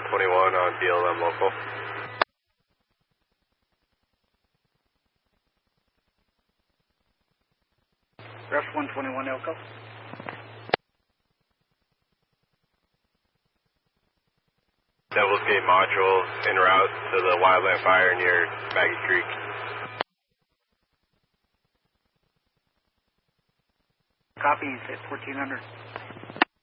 121 on BLM local. Ref 121 Elko. Devil's Gate module en route to the wildland fire near Maggie Creek. Copy, at 1400.